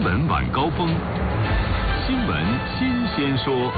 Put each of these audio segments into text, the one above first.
闻晚高峰，新闻新鲜说。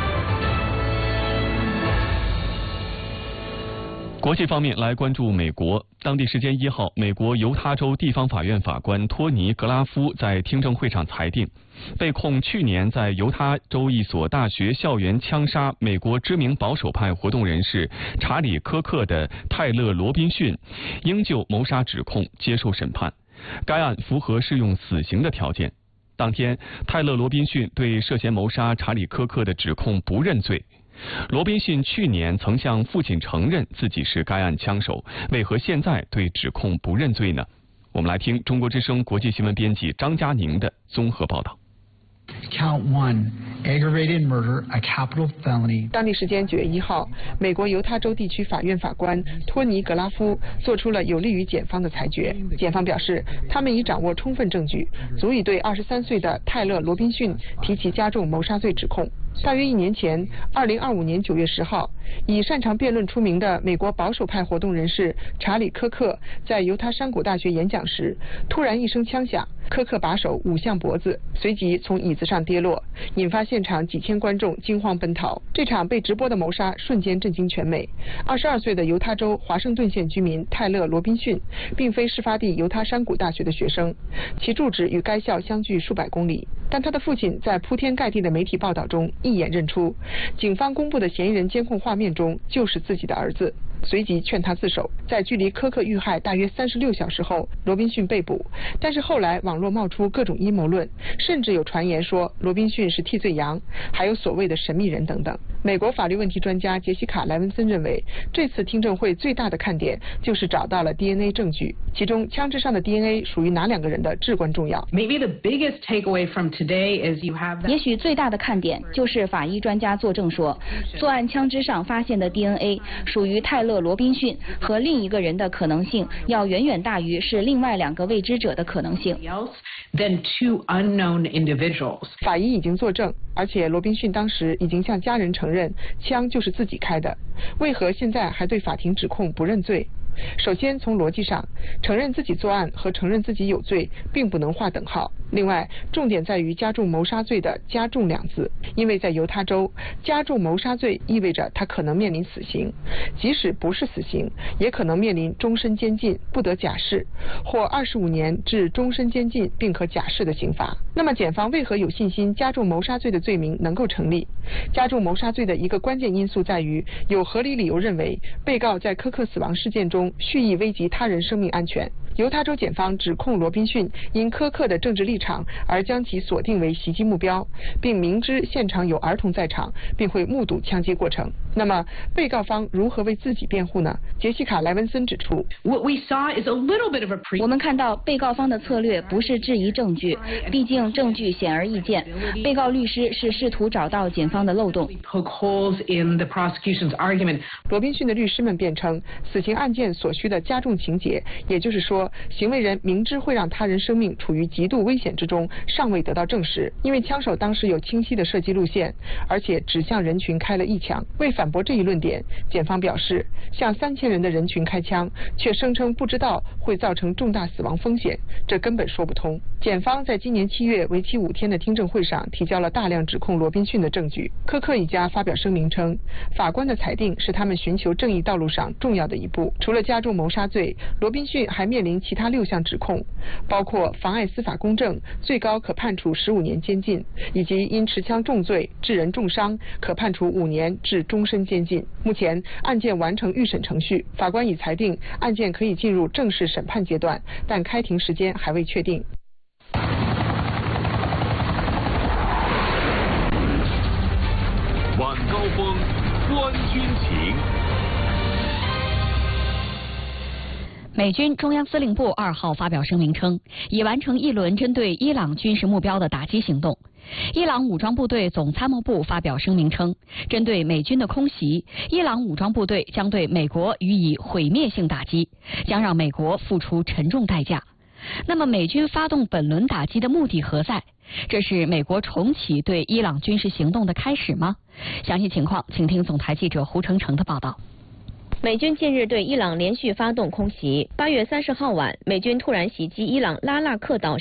国际方面来关注美国。当地时间1号，美国犹他州地方法院法官托尼·格拉夫在听证会上裁定，被控去年在犹他州一所大学校园枪杀美国知名保守派活动人士查理·科克的泰勒·罗宾逊应就谋杀指控接受审判。该案符合适用死刑的条件。当天，泰勒·罗宾逊对涉嫌谋杀查理·科克的指控不认罪。罗宾逊去年曾向父亲承认自己是该案枪手，为何现在对指控不认罪呢？我们来听中国之声国际新闻编辑张佳宁的综合报道。 Count 1, aggravated murder, a capital felony. 当地时间9月1号，美国犹他州地区法院法官托尼·格拉夫做出了有利于检方的裁决。检方表示，他们已掌握充分证据，足以对23岁的泰勒·罗宾逊提起加重谋杀罪指控。大约1年前，2025年9月10号，以擅长辩论出名的美国保守派活动人士查理·科克在犹他山谷大学演讲时，突然一声枪响，科克把手捂向脖子，随即从椅子上跌落，引发现场几千观众惊慌奔逃。这场被直播的谋杀瞬间震惊全美。22岁的犹他州华盛顿县居民泰勒·罗宾逊，并非事发地犹他山谷大学的学生，其住址与该校相距数百公里。但他的父亲在铺天盖地的媒体报道中一眼认出，警方公布的嫌疑人监控画面中就是自己的儿子，随即劝他自首。在距离科克遇害大约36小时后，罗宾逊被捕。但是后来网络冒出各种阴谋论，甚至有传言说罗宾逊是替罪羊，还有所谓的神秘人等等。美国法律问题专家杰西卡·莱文森认为，这次听证会最大的看点就是找到了 DNA 证据，其中枪支上的 DNA 属于哪2个人的至关重要。 Maybe the biggest takeaway from today is you have. 也许最大的看点就是法医专家作证说，作案枪支上发现的 DNA 属于泰勒·罗宾逊，和另一个人的可能性要远远大于是另外2个未知者的可能性。 Than 2 unknown individuals. 法医已经作证，而且罗宾逊当时已经向家人承认枪就是自己开的，为何现在还对法庭指控不认罪？首先，从逻辑上，承认自己作案和承认自己有罪并不能划等号。另外，重点在于加重谋杀罪的加重2字，因为在犹他州，加重谋杀罪意味着他可能面临死刑，即使不是死刑，也可能面临终身监禁不得假释，或25年至终身监禁并可假释的刑罚。那么，检方为何有信心加重谋杀罪的罪名能够成立？加重谋杀罪的一个关键因素在于有合理理由认为被告在科克死亡事件中蓄意危及他人生命安全。犹他州检方指控罗宾逊因科克的政治立场而将其锁定为袭击目标，并明知现场有儿童在场，并会目睹枪击过程。那么，被告方如何为自己辩护呢？杰西卡·莱文森指出， 我们看到被告方的策略不是质疑证据，毕竟证据显而易见。被告律师是试图找到检方的漏洞。 罗宾逊的律师们辩称，死刑案件所需的加重情节，也就是说，行为人明知会让他人生命处于极度危险之中，尚未得到证实。因为枪手当时有清晰的射击路线，而且只向人群开了1枪。为反驳这一论点，检方表示，向3000人的人群开枪，却声称不知道会造成重大死亡风险，这根本说不通。检方在今年7月为期5天的听证会上提交了大量指控罗宾逊的证据。科克一家发表声明称，法官的裁定是他们寻求正义道路上重要的一步。除了加重谋杀罪，罗宾逊还面临其他6项指控，包括妨碍司法公正，最高可判处15年监禁，以及因持枪重罪致人重伤，可判处5年至终身监禁。目前案件完成预审程序，法官已裁定案件可以进入正式审判阶段，但开庭时间还未确定。 晚高峰，观军情。 美军中央司令部2号发表声明称，已完成一轮针对伊朗军事目标的打击行动。伊朗武装部队总参谋部发表声明称，针对美军的空袭，伊朗武装部队将对美国予以毁灭性打击，将让美国付出沉重代价。那么，美军发动本轮打击的目的何在？这是美国重启对伊朗军事行动的开始吗？详细情况，请听总台记者胡成成的报道。 美军近日对伊朗连续发动空袭。8月30号晚，美军突然袭击伊朗拉腊克岛